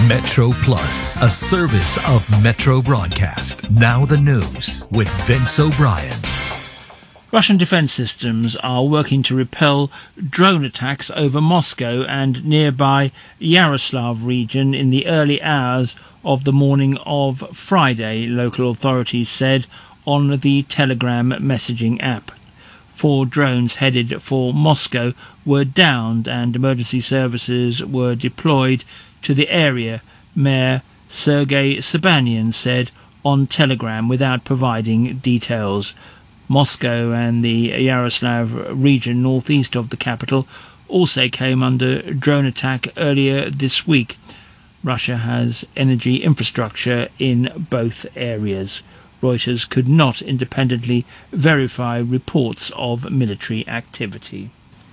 Metro Plus, a service of Metro Broadcast. Now the news with Vince O'Brien. Russian defence systems are working to repel drone attacks over Moscow and nearby Yaroslav region in the early hours of the morning of Friday, local authorities said on the Telegram messaging app. 4 drones headed for Moscow were downed and emergency services were deployed to the area, Mayor Sergei Sobyanin said on Telegram without providing details. Moscow and the Yaroslav region northeast of the capital also came under drone attack earlier this week. Russia has energy infrastructure in both areas. Reuters could not independently verify reports of military activity.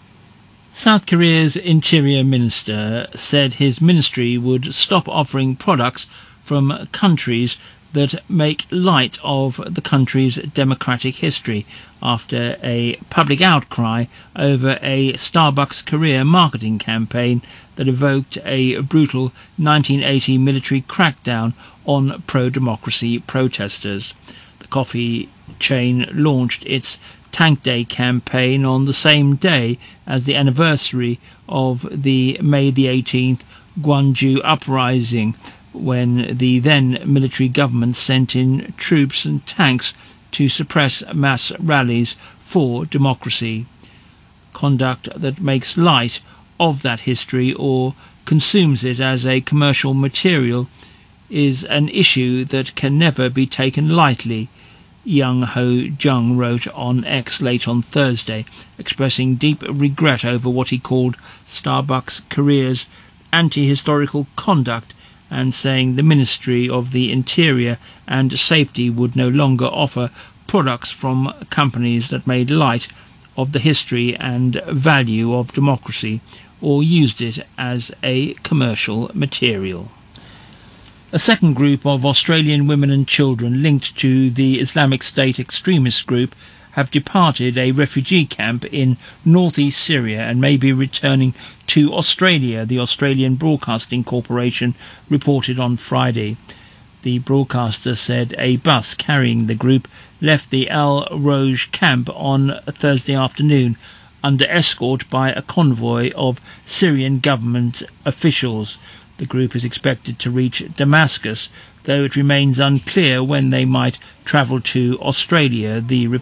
South Korea's Interior Minister said his ministry would stop offering products from countries that make light of the country's democratic history after a public outcry over a Starbucks Korea marketing campaign that evoked a brutal 1980 military crackdown on pro-democracy protesters. The coffee chain launched its Tank Day campaign on the same day as the anniversary of the May the 18th Gwangju uprising, when the then military government sent in troops and tanks to suppress mass rallies for democracy. Conduct that makes light of that history or consumes it as a commercial material is an issue that can never be taken lightly, Young Ho Jung wrote on X late on Thursday, expressing deep regret over what he called Starbucks Korea's anti-historical conduct and saying the Ministry of the Interior and Safety would no longer offer products from companies that made light of the history and value of democracy or used it as a commercial material. A second group of Australian women and children linked to the Islamic State extremist group have departed a refugee camp in northeast Syria and may be returning to Australia, the Australian Broadcasting Corporation reported on Friday. The broadcaster said a bus carrying the group left the Al Roj camp on Thursday afternoon under escort by a convoy of Syrian government officials. The group is expected to reach Damascus, though it remains unclear when they might travel to Australia, the